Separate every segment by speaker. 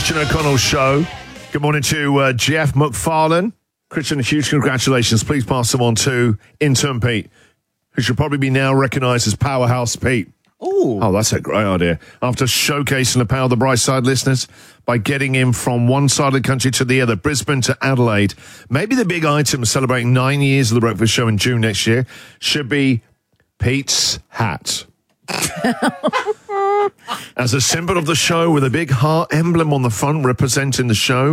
Speaker 1: Christian O'Connell Show. Good morning to Jeff McFarlane. Christian, huge congratulations. Please pass them on to intern Pete, who should probably be now recognised as Powerhouse Pete.
Speaker 2: Ooh.
Speaker 1: Oh, that's a great idea. After showcasing the power of the Bright Side listeners by getting him from one side of the country to the other, Brisbane to Adelaide, maybe the big item celebrating 9 years of the Breakfast Show in June next year should be Pete's hat. As a symbol of the show with a big heart emblem on the front representing the show.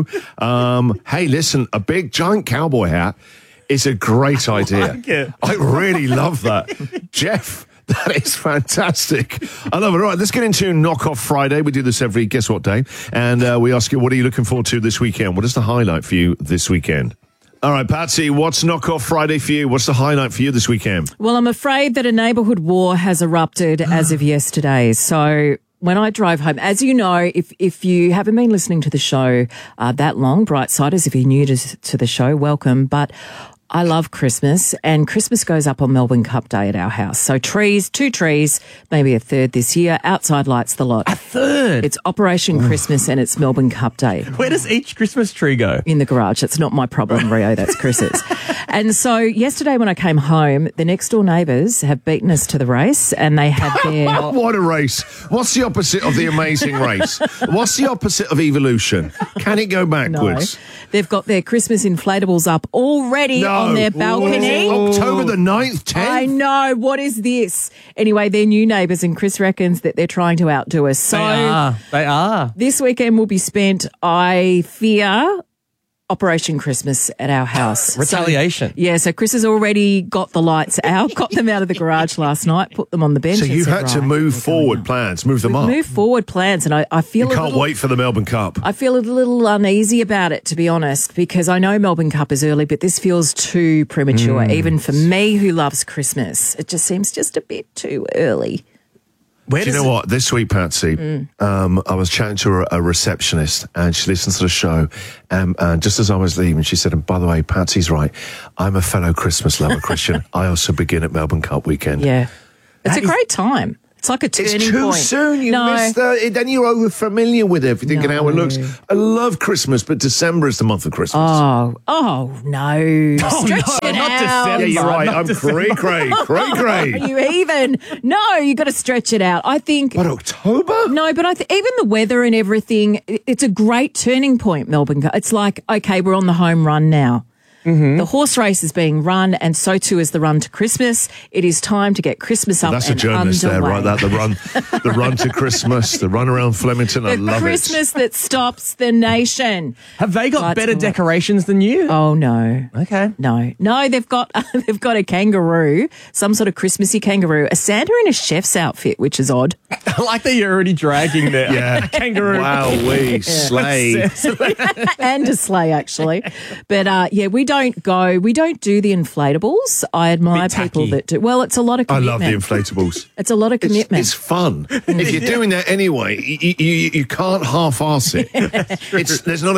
Speaker 1: Hey, listen, a big giant cowboy hat is a great idea. I really love that. Jeff, that is fantastic. I love it. All right, let's get into Knock Off Friday. We do this every guess what day. And we ask you, what are you looking forward to this weekend? What is the highlight for you this weekend? All right, Patsy, what's Knock Off Friday for you? What's the highlight for you this weekend?
Speaker 3: Well, I'm afraid that a neighbourhood war has erupted as of yesterday. So when I drive home, as you know, if you haven't been listening to the show that long, Brightsiders, if you're new to the show, welcome. But I love Christmas, and Christmas goes up on Melbourne Cup Day at our house. So trees, 2 trees, maybe a third this year. Outside lights the lot.
Speaker 2: A third?
Speaker 3: It's Operation Christmas and it's Melbourne Cup Day.
Speaker 2: Where does each Christmas tree go?
Speaker 3: In the garage. That's not my problem, Rio. That's Chris's. And so yesterday when I came home, the next door neighbours have beaten us to the race, and they had their...
Speaker 1: What a race. What's the opposite of the amazing race? What's the opposite of evolution? Can it go backwards?
Speaker 3: No. They've got their Christmas inflatables up already on their balcony.
Speaker 1: October the 9th, 10th?
Speaker 3: I know. What is this? Anyway, they're new neighbours, and Chris reckons that they're trying to outdo us. So
Speaker 2: They are.
Speaker 3: this weekend will be spent, I fear, Operation Christmas at our house.
Speaker 2: Retaliation.
Speaker 3: So Chris has already got the lights out, got them out of the garage last night, put them on the bench.
Speaker 1: So
Speaker 3: and
Speaker 1: you
Speaker 3: said,
Speaker 1: had to
Speaker 3: "Right,
Speaker 1: move
Speaker 3: we're
Speaker 1: forward
Speaker 3: going
Speaker 1: plans, move them
Speaker 3: on."
Speaker 1: up.
Speaker 3: Move forward plans, and I feel
Speaker 1: You can't wait for the Melbourne Cup.
Speaker 3: I feel a little uneasy about it, to be honest, because I know Melbourne Cup is early, but this feels too premature, even for me who loves Christmas. It just seems just a bit too early.
Speaker 1: Do you know what? This week, Patsy, I was chatting to a receptionist, and she listens to the show. And just as I was leaving, she said, and by the way, Patsy's right. I'm a fellow Christmas lover, Christian. I also begin at Melbourne Cup weekend.
Speaker 3: Yeah. It's a great time. It's like a turning point.
Speaker 1: It's too soon. You
Speaker 3: No.
Speaker 1: missed then you're over familiar with everything and how it looks. I love Christmas, but December is the month of Christmas.
Speaker 3: Oh, no. Stretch it
Speaker 2: not
Speaker 3: out.
Speaker 2: December.
Speaker 1: Yeah, you're right.
Speaker 2: Not
Speaker 1: I'm cray.
Speaker 3: Are you even? No, you got to stretch it out. I think.
Speaker 1: What, October?
Speaker 3: No, but even the weather and everything, it's a great turning point, Melbourne. It's like, okay, we're on the home run now.
Speaker 1: Mm-hmm.
Speaker 3: The horse race is being run, and so too is the run to Christmas. It is time to get Christmas up
Speaker 1: That's a
Speaker 3: and
Speaker 1: journalist
Speaker 3: underway.
Speaker 1: there, right? The run to Christmas, the run around Flemington. I love
Speaker 3: Christmas that stops the nation.
Speaker 2: Have they got
Speaker 3: Lights
Speaker 2: better
Speaker 3: go up.
Speaker 2: decorations than you?
Speaker 3: Oh no.
Speaker 2: Okay.
Speaker 3: No, they've got a kangaroo, some sort of Christmassy kangaroo, a Santa in a chef's outfit, which is odd.
Speaker 2: I like that you're already dragging the
Speaker 1: Yeah.
Speaker 2: kangaroo.
Speaker 1: Wow, we slay.
Speaker 3: And a sleigh, actually. But we don't do the inflatables. I admire
Speaker 2: Bit
Speaker 3: people
Speaker 2: tacky.
Speaker 3: that do. Well, it's a lot of
Speaker 1: I
Speaker 3: commitment.
Speaker 1: love the inflatables.
Speaker 3: It's a lot of commitment.
Speaker 1: It's fun. If you're doing that anyway, you can't half-arse it. There's not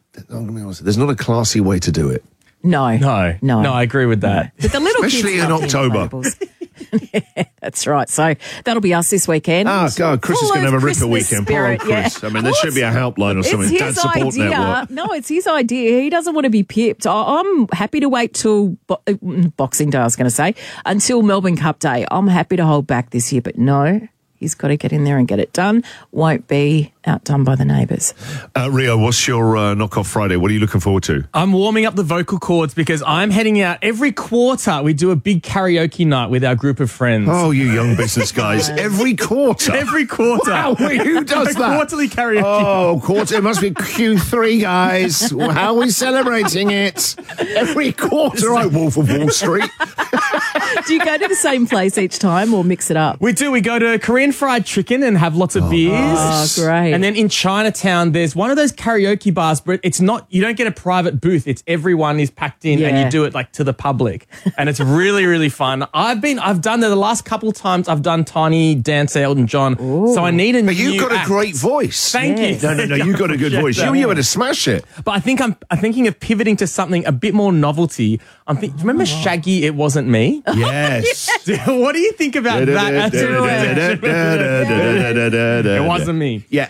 Speaker 1: a classy way to do it.
Speaker 3: No,
Speaker 2: I agree with that.
Speaker 3: But the little
Speaker 1: Especially
Speaker 3: kids
Speaker 1: in
Speaker 3: love the
Speaker 1: October.
Speaker 3: inflatables. Yeah, that's right. So that'll be us this weekend.
Speaker 1: God, Chris is
Speaker 3: Full
Speaker 1: going to have
Speaker 3: of
Speaker 1: a ripper
Speaker 3: Christmas
Speaker 1: weekend. Poor old
Speaker 3: spirit, yeah.
Speaker 1: Chris. I mean, there should be a helpline or something.
Speaker 3: It's
Speaker 1: Dad
Speaker 3: his
Speaker 1: Support
Speaker 3: idea.
Speaker 1: Network.
Speaker 3: No, it's his idea. He doesn't want to be pipped. I'm happy to wait till Boxing Day, I was going to say, until Melbourne Cup Day. I'm happy to hold back this year, but no, he's got to get in there and get it done. Won't be outdone by the neighbours.
Speaker 1: Rio, what's your knock-off Friday? What are you looking forward to?
Speaker 2: I'm warming up the vocal cords because I'm heading out every quarter. We do a big karaoke night with our group of friends.
Speaker 1: Oh, you young business guys. Every quarter.
Speaker 2: Every quarter.
Speaker 1: Wow, who does that?
Speaker 2: Quarterly karaoke.
Speaker 1: Oh, quarter. It must be Q3, guys. How are we celebrating it? Every quarter. Right, Wolf of Wall Street.
Speaker 3: Do you go to the same place each time or mix it up?
Speaker 2: We do. We go to Korean Fried Chicken and have lots of beers.
Speaker 3: Oh, great.
Speaker 2: And then in Chinatown, there's one of those karaoke bars, but it's not, you don't get a private booth. It's everyone is packed in and you do it like to the public. And it's really, really fun. I've done that the last couple of times. I've done Tiny Dancer, Elton John. Ooh. So I need a new
Speaker 1: But you've got
Speaker 2: act.
Speaker 1: a great voice.
Speaker 2: Thank you.
Speaker 1: No, you've got a good voice. You were to smash it.
Speaker 2: But I think I'm thinking of pivoting to something a bit more novelty. Remember Shaggy, It Wasn't Me?
Speaker 1: Yes.
Speaker 2: What do you think about that? It wasn't me.
Speaker 1: Yeah,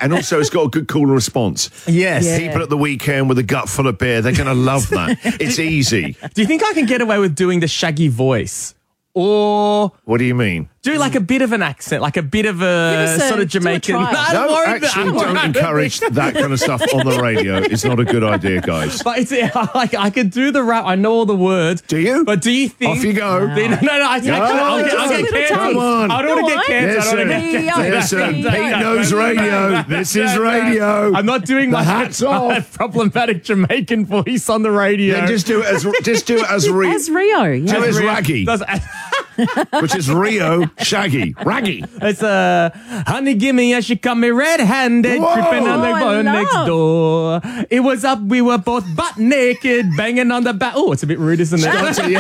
Speaker 1: And also, it's got a good call and response.
Speaker 2: Yes.
Speaker 3: Yeah.
Speaker 1: People at the weekend with a gut full of beer, they're going to love that. It's easy.
Speaker 2: Do you think I can get away with doing the Shaggy voice? Or
Speaker 1: What do you mean?
Speaker 2: do like a bit of an accent, like a bit of a
Speaker 3: a-
Speaker 2: sort of
Speaker 3: do a
Speaker 2: Jamaican.
Speaker 3: try.
Speaker 2: I'm
Speaker 1: No,
Speaker 2: worried about-
Speaker 1: actually,
Speaker 2: I'm worried
Speaker 1: don't
Speaker 2: about
Speaker 1: encourage
Speaker 2: it.
Speaker 1: that kind of stuff on the radio. It's not a good idea, guys.
Speaker 2: But it's like I could do the rap. I know all the words.
Speaker 1: Do you?
Speaker 2: But do you think?
Speaker 1: Off you go.
Speaker 2: No, I
Speaker 1: Go
Speaker 2: I'll
Speaker 1: on,
Speaker 2: get
Speaker 3: just a little
Speaker 2: cancelled.
Speaker 1: Come on.
Speaker 2: I don't want to get cancelled. I don't want to get cancelled.
Speaker 1: Listen,
Speaker 3: No,
Speaker 1: Pete knows radio. This is radio.
Speaker 2: I'm not doing
Speaker 1: The
Speaker 2: my
Speaker 1: hat's off.
Speaker 2: problematic Jamaican voice on the radio.
Speaker 1: Then just do it as
Speaker 3: As Rio. Yeah.
Speaker 1: Do it as Raggy, which is Rio Shaggy. Raggy.
Speaker 2: It's honey, gimme, and she come me red-handed,
Speaker 1: Whoa.
Speaker 2: tripping on the
Speaker 3: Oh, I
Speaker 2: boy next
Speaker 3: love.
Speaker 2: door. It was up, we were both butt naked, banging on the back. Oh, it's a bit rude, isn't it?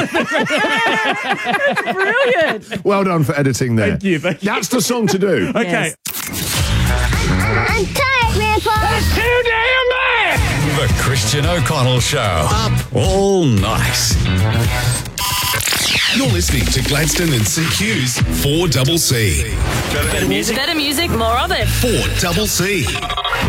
Speaker 3: Brilliant.
Speaker 1: Well done for editing there.
Speaker 2: Thank you, thank you.
Speaker 1: That's the song to do.
Speaker 2: Okay.
Speaker 3: Yes.
Speaker 4: I'm tired, Grandpa.
Speaker 5: Too damn bad! The Christian O'Connell Show. Up all night.
Speaker 6: You're listening to Gladstone and CQ's 4CC.
Speaker 7: Better music, more of it.
Speaker 6: 4CC.